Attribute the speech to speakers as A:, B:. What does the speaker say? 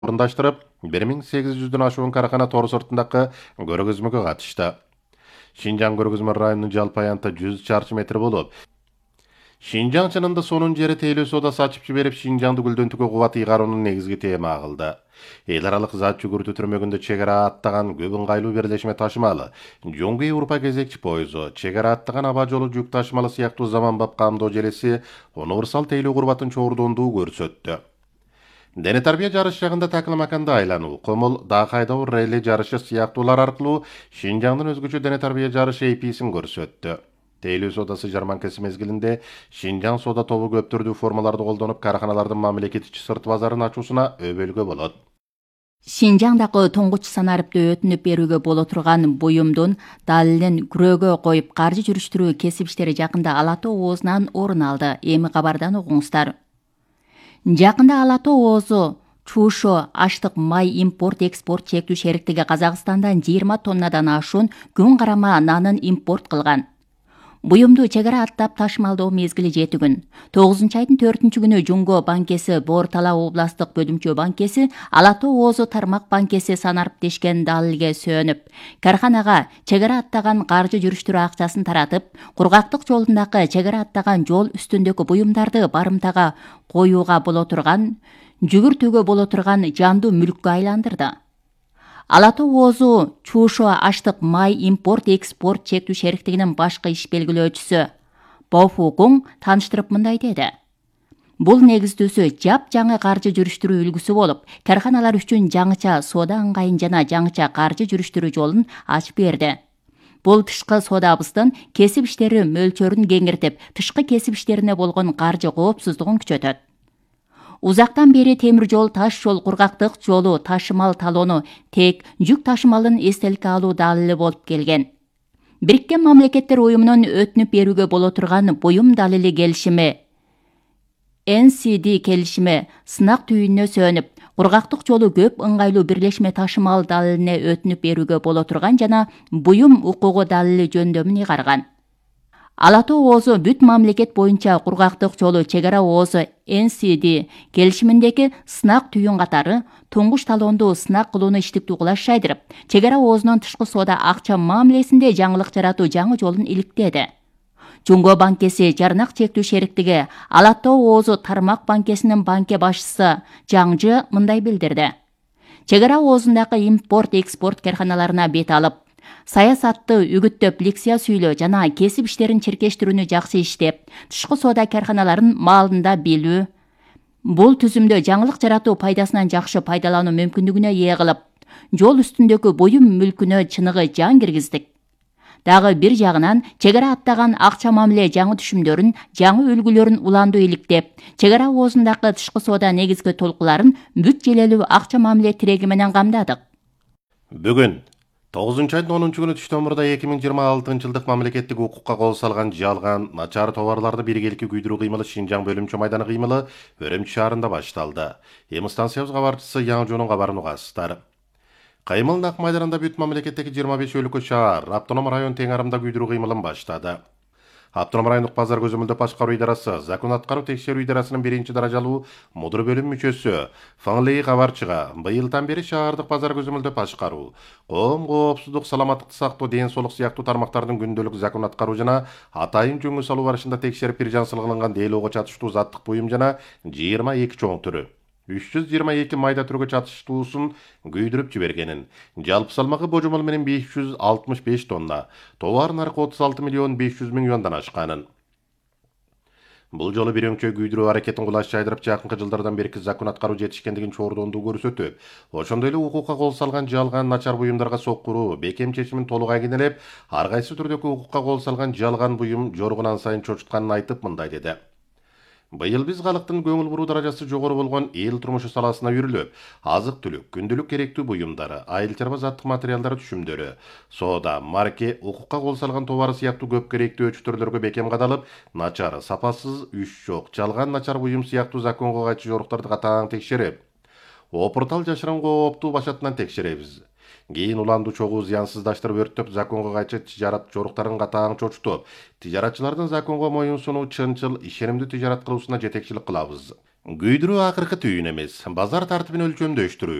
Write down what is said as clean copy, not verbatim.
A: орындаштырып, 1800-дөн ашуун карахана тор сыртындагы көргөзмөгө катышты. Шинжаң көргөзмө районунун жалпы аянты 100 чарчы метр болуп, Шинжаң чынында сонун жери тейлөө сода сачып жиберип, Шинжаңды гүлдөнтүүгө кубат ыйгаруунун негизги тема кылды. Эл аралык зат жүгүртүү түрмөгүндө чек ара аттаган көп ыңгайлуу берлешме ташымалы, Жоңгу Европа кезекчи пойызу, чек ара аттаган аба жолу жүк ташымалы сыяктуу заманбап камдоо желеси универсал тейлөө курбатын чогурдоондуу көрсөттү. Дене тарбия жарыш жагында такыл маканда айлануу, комул, даа кайдоо релли жарышы сыяктуулар аркылуу Шинжаңдын өзгөчө дене тарбия жарышы эписин көрсөттү. Тейлөө содасы жарманкасы мезгилинде Шинжаң сода тобу көп түрдүү формаларды колдонуп, караханалардын мамлекеттик сырт базарын ачуусуна өбөлгө болот.
B: Шинжаңдагы тоңгуч санарыпты өтүнүп берүүгө боло турган буюмдун далилин күрөөгө коюп каржы жүрүштүрүү кесип иштери жакында Ала Тоо оозунан орун алды. Эми кабардан угуңуздар. Жакында Ала Тоо оозу Чушо аштык май импорт-экспорт чектүү шериктиги Казакстандан 20 тоннадан ашуун күн карама нанын импорт кылган. Буюмду чек ара аттап ташымалдоо мезгили 7 күн. 9-айдын 4-күнү Жумго банкеси, Боор-Тала областык бөлүмчө банкеси, Ала Тоо оозу тармак банкеси санарып дешкен далилге сөөнүп, карханага чек ара аттаган каржы жүрүштүрүү акчасын таратып, кургактык жолундагы чек ара аттаган жол үстүндөгү буюмдарды барымтага коюуга боло турган, жүгүртүүгө боло турган жандуу мүлккө айландырды. Ала Тоо оозу Чушо аштык май импорт-экспорт чектүү шериктигинин башкы иш белгилөөчүсү Бофукуң тааныштырып мындай деди. Бул негиздүүсү жап-жаңы каржы жүрүштүрүү үлгүсү болуп, карханалар үчүн жаңыча соода ыңгайын жана жаңыча каржы жүрүштүрүү жолун ачып берди. Бул тышкы соодабыздын кесип иштери мөлчөрүн кеңиртип, тышкы кесип иштерине болгон каржы коопсуздугун күчөтөт. Узактан бери темир жол, таш жол, кургактык жолу, ташымал талону, тек жүк ташымалын эстеликке алуу далили болуп келген. Бириккен Мамлекеттер Уюмунун өтүнүп берүүгө боло турган буюм далили келишими NCD келишими сынак түйүнүнө сөөнүп, кургактык жолу көп ыңгайлуу бирлешме ташымал далилине өтүнүп берүүгө боло турган жана буюм укугу далили жөндөмүн ыйгарган. Ала Тоо оозу бүт мамлекет боюнча кургактык жолу чек ара оозу NCD келишиминдеги сынак түйүн катары туңгуш талоонду сынак кылууну иштиктүү кылаш жайдырып, чек ара оозунун тышкы соода акча мамилесинде жаңылык жаратуу жаңы жолун иликтеди. Жумго банкеси жарнак чектүү шериктиги Ала Тоо оозу тармак банкесинин банке башчысы Жаңжы мындай билдирди. Чек ара оозундагы импорт-экспорт карханаларына бет алып, саясатты үгүттөп, лекция сүйлөө жана кесип иштерин чиркештирүүнү жакшы иштеп, тышкы соода карханаларын маалында билүү, бул түзүмдө жаңылык жаратуу пайдасынан жакшы пайдалануу мүмкүндүгүнө ээ кылып, жол үстүндөгү буюм мүлкүнө чыныгы жан киргиздик. Дагы бир жагынан чек ара аттаган акча мамиле жаңы түшүмдөрүн, жаңы үлгүлөрүн уландуу иликтеп, чек ара оозундагы тышкы соода негизги толкуларын бүт желелүү акча мамиле тиреги менен камдадык.
A: Бүгүн 9-айдын 10-күнү түштөмүрдө 2026 жылдык мамлекеттик укукка кол салган жалган, начар товарларды биргеликке күйдүрүү кыймылы Шинжаң бөлүмчө майданы кыймылы Өрөмчү шаарында башталды. Эми станциябыз кабарчысы Яңжонун кабарын угасыздар. Кыймыл нак майданында бүт мамлекеттеги 25 өлкө шаар, автоном район тең арымда күйдүрүү кыймылын баштады. Автоном райондук базар көзөмөлдөө башкаруу идарасы, закон аткаруу текшерүү идарасынын 1-даражалуу мудур бөлүм мүчөсү Фаңлей кабарчыга быйылдан бери шаардык базар көзөмөлдөө башкаруу, коом коопсуздук, саламаттыкты сактоо, ден соолук сыяктуу тармактардын күндөлүк закон аткаруу жана атайын жөнгө салуу барышында текшерип бир жансылыгын дейлоого чатыштуу заттык буюм жана 22 чоң түрү 322 майда түргө чатыштуусун күйдүрүп жибергенин, жалпы салмагы божомол менен 565 тонна, товар наркы 36,5 миллиондон ашканын. Бул жолу бир өңчө күйдүрүү аракетин кулаш жайдырып, жакынкы жылдардан берки закон аткаруу жетишкендигин чогурдоондуу көрсөтүп, ошондой эле укукка кол салган жалган, начар буюмдарга соккуруу, бекем чечимин толук агинелеп, ар кайсы түрдөгү укукка кол салган жалган буюм жоргунан сайын чочутканын айтып мындай деди. Быйыл биз калктын көңүл буруу даражасы жогору болгон эл турмушу саласына үйрүлүп, азык-түлүк, күндүлүк керектүү буюмдары, айыл чарба заттык материалдар түшүмдөрү, соода, марке, укукка кол салган товары сыяктуу көп керектүү өчүттөрлөргө бекем кадалып, начар, сапасыз, үч жок, жалган начар буюм сыяктуу законго кайчы жоруктарды катаң текшерип, опуртал жашырын кооптуу башатынан текшеребиз. Кийин уланду чогуу зыянсыздаштырып өрттөп, законго кайчы тижарат жоруктарын катаң чочутуп, тижаратчылардын законго моюнсунуу, чынчыл, ишенимдүү тижарат кылуусуна жетекчилик кылабыз. Күйдүрүү акыркы түйүн эмес, базар тартибин өлчөмдөштүрүү.